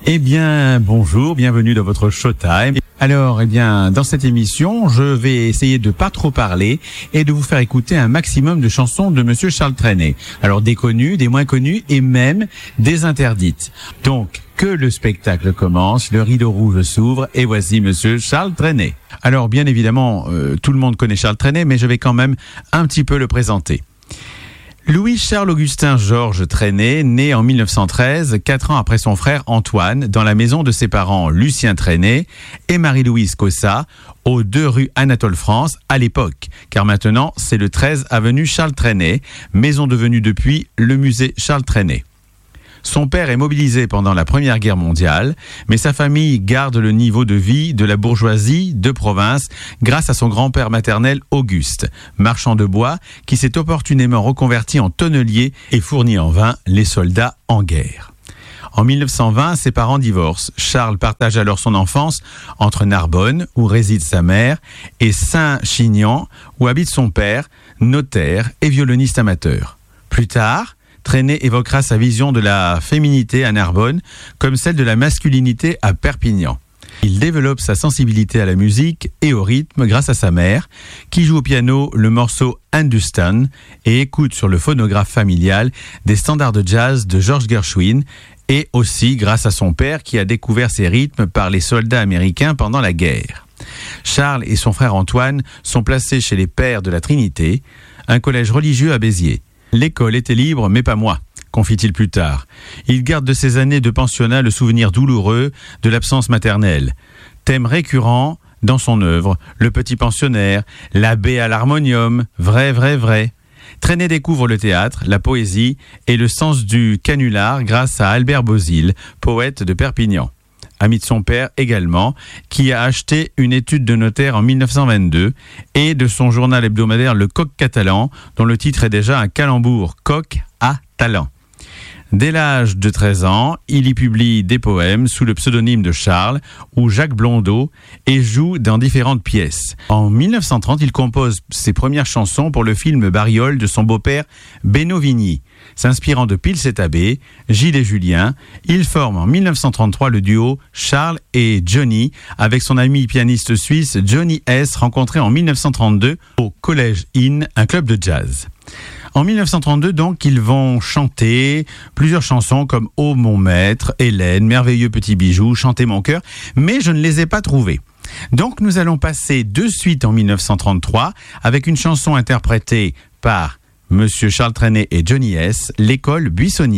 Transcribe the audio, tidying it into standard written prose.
Eh bien, bonjour, bienvenue dans votre Showtime. Alors, dans cette émission, je vais essayer de pas trop parler et de vous faire écouter un maximum de chansons de Monsieur Charles Trenet. Alors, des connues, des moins connues et même des interdites. Donc, que le spectacle commence, le rideau rouge s'ouvre et voici Monsieur Charles Trenet. Alors, bien évidemment, tout le monde connaît Charles Trenet, mais je vais quand même un petit peu le présenter. Louis-Charles-Augustin Georges Trenet, né en 1913, 4 ans après son frère Antoine, dans la maison de ses parents Lucien Trenet et Marie-Louise Cossat, aux 2 rue Anatole France, à l'époque, car maintenant c'est le 13 avenue Charles Trenet, maison devenue depuis le musée Charles Trenet. Son père est mobilisé pendant la Première Guerre mondiale, mais sa famille garde le niveau de vie de la bourgeoisie de province grâce à son grand-père maternel Auguste, marchand de bois qui s'est opportunément reconverti en tonnelier et fournit en vin les soldats en guerre. En 1920, ses parents divorcent. Charles partage alors son enfance entre Narbonne, où réside sa mère, et Saint-Chinian, où habite son père, notaire et violoniste amateur. Plus tard, Trenet évoquera sa vision de la féminité à Narbonne comme celle de la masculinité à Perpignan. Il développe sa sensibilité à la musique et au rythme grâce à sa mère, qui joue au piano le morceau Hindustan et écoute sur le phonographe familial des standards de jazz de George Gershwin, et aussi grâce à son père qui a découvert ces rythmes par les soldats américains pendant la guerre. Charles et son frère Antoine sont placés chez les Pères de la Trinité, un collège religieux à Béziers. L'école était libre, mais pas moi, confie-t-il plus tard. Il garde de ces années de pensionnat le souvenir douloureux de l'absence maternelle. Thème récurrent dans son œuvre, le petit pensionnaire, l'abbé à l'harmonium, vrai, vrai, vrai. Trenet découvre le théâtre, la poésie et le sens du canular grâce à Albert Bozil, poète de Perpignan. Ami de son père également, qui a acheté une étude de notaire en 1922 et de son journal hebdomadaire Le Coq Catalan, dont le titre est déjà un calembour, Coq à talent. Dès l'âge de 13 ans, il y publie des poèmes sous le pseudonyme de Charles ou Jacques Blondeau et joue dans différentes pièces. En 1930, il compose ses premières chansons pour le film Bariole de son beau-père Beno Vigny. S'inspirant de Pils et Abbé, Gilles et Julien, il forme en 1933 le duo Charles et Johnny avec son ami pianiste suisse Johnny S, rencontré en 1932 au Collège Inn, un club de jazz. En 1932, donc, ils vont chanter plusieurs chansons comme « Oh mon maître »,« Hélène »,« Merveilleux petit bijou »,« Chanter mon cœur », mais je ne les ai pas trouvés. Donc, nous allons passer de suite en 1933 avec une chanson interprétée par Monsieur Charles Trenet et Johnny S, « L'école buissonnière ».